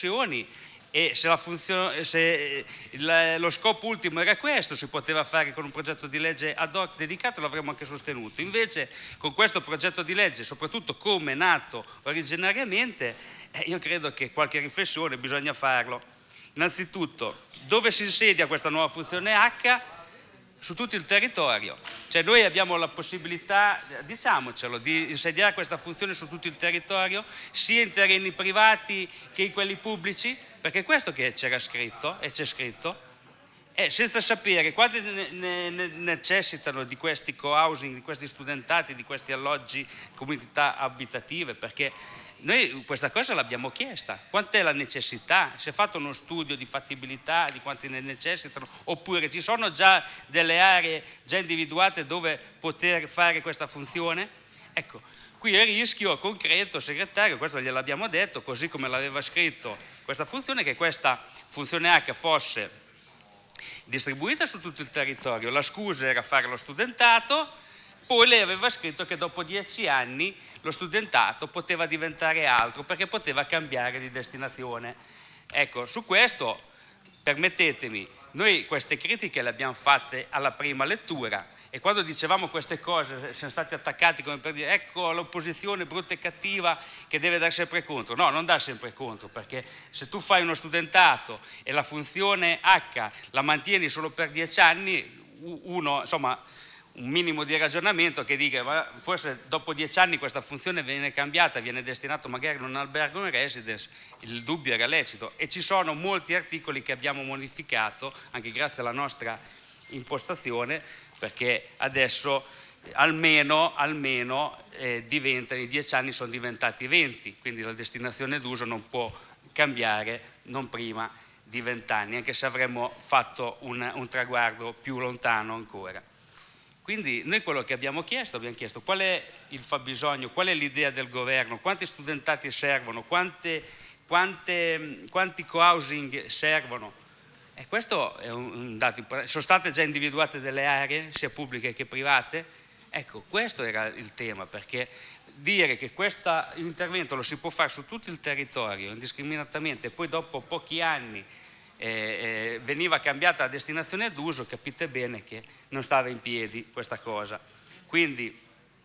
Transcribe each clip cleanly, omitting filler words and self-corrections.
riflessioni, e se lo scopo ultimo era questo, si poteva fare con un progetto di legge ad hoc dedicato, l'avremmo anche sostenuto. Invece con questo progetto di legge, soprattutto come è nato originariamente, io credo che qualche riflessione bisogna farlo. Innanzitutto, dove si insedia questa nuova funzione H? Su tutto il territorio, cioè noi abbiamo la possibilità, diciamocelo, di insediare questa funzione su tutto il territorio, sia in terreni privati che in quelli pubblici, perché è questo che c'era scritto e c'è scritto, senza sapere quanti ne necessitano di questi co-housing, di questi studentati, di questi alloggi, comunità abitative, perché noi questa cosa l'abbiamo chiesta, quant'è la necessità, si è fatto uno studio di fattibilità di quanti ne necessitano, oppure ci sono già delle aree già individuate dove poter fare questa funzione? Ecco, qui il rischio concreto, segretario, questo gliel'abbiamo detto, così come l'aveva scritto questa funzione, che questa funzione H fosse distribuita su tutto il territorio. La scusa era fare lo studentato, poi lei aveva scritto che dopo 10 anni lo studentato poteva diventare altro perché poteva cambiare di destinazione. Ecco, su questo permettetemi, noi queste critiche le abbiamo fatte alla prima lettura e quando dicevamo queste cose siamo stati attaccati come per dire ecco l'opposizione brutta e cattiva che deve dare sempre contro. No, non dà sempre contro, perché se tu fai uno studentato e la funzione H la mantieni solo per 10 anni, uno, insomma, un minimo di ragionamento che dica ma forse dopo 10 anni questa funzione viene cambiata, viene destinato magari in un albergo in residence, il dubbio era lecito, e ci sono molti articoli che abbiamo modificato anche grazie alla nostra impostazione, perché adesso almeno diventano, i 10 anni sono diventati 20, quindi la destinazione d'uso non può cambiare non prima di 20 anni, anche se avremmo fatto un traguardo più lontano ancora. Quindi noi quello che abbiamo chiesto qual è il fabbisogno, qual è l'idea del governo, quanti studentati servono, quanti co-housing servono. E questo è un dato importante. Sono state già individuate delle aree, sia pubbliche che private? Ecco, questo era il tema, perché dire che questo intervento lo si può fare su tutto il territorio indiscriminatamente e poi dopo pochi anni veniva cambiata la destinazione d'uso, capite bene che non stava in piedi questa cosa. Quindi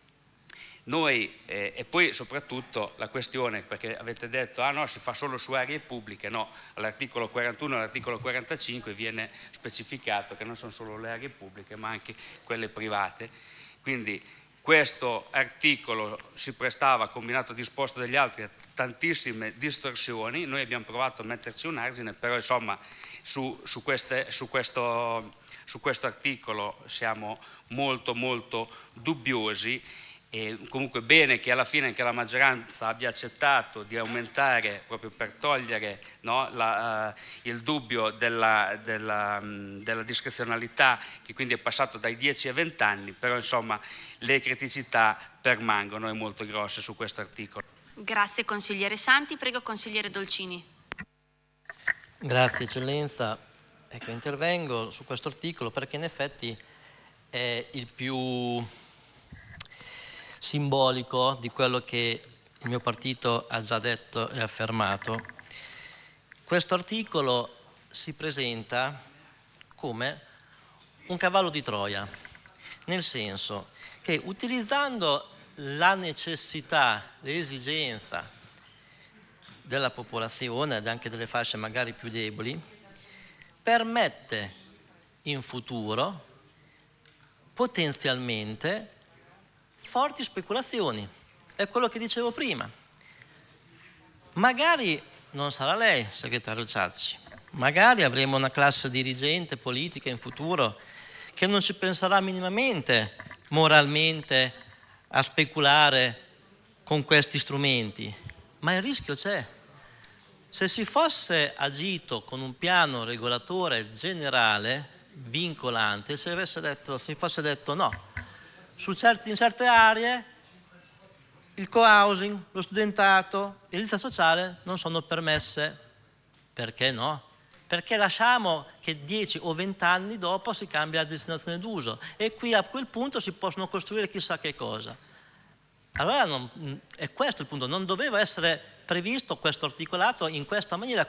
noi, e poi soprattutto la questione, perché avete detto ah no, si fa solo su aree pubbliche, no, all'articolo 41 e all'articolo 45 viene specificato che non sono solo le aree pubbliche ma anche quelle private. Quindi questo articolo si prestava, combinato disposto degli altri, a tantissime distorsioni. Noi abbiamo provato a metterci un argine, però insomma su questo articolo siamo molto dubbiosi. E comunque bene che alla fine anche la maggioranza abbia accettato di aumentare, proprio per togliere, no, il dubbio della discrezionalità, che quindi è passato dai 10 ai 20 anni, però insomma le criticità permangono e molto grosse su questo articolo. Grazie consigliere Santi, prego consigliere Dolcini. Grazie eccellenza, ecco, intervengo su questo articolo perché in effetti è il più simbolico di quello che il mio partito ha già detto e affermato. Questo articolo si presenta come un cavallo di Troia, nel senso che utilizzando la necessità, l'esigenza della popolazione ed anche delle fasce magari più deboli, permette in futuro potenzialmente forti speculazioni. È quello che dicevo prima. Magari non sarà lei, segretario Ciacci, magari avremo una classe dirigente politica in futuro che non ci penserà minimamente, moralmente, a speculare con questi strumenti, ma il rischio c'è. Se si fosse agito con un piano regolatore generale, vincolante, si fosse detto no, in certe aree il co-housing, lo studentato, l'edilizia sociale non sono permesse. Perché no? Perché lasciamo che 10 o 20 anni dopo si cambia la destinazione d'uso e qui a quel punto si possono costruire chissà che cosa. Allora è questo il punto, non doveva essere previsto questo articolato in questa maniera.